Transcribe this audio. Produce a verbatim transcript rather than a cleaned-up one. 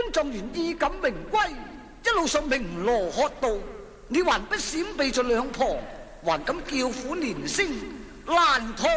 狀元衣錦榮歸，一路上鳴鑼喝道，你還不閃避在兩旁，還敢叫苦連聲，難逃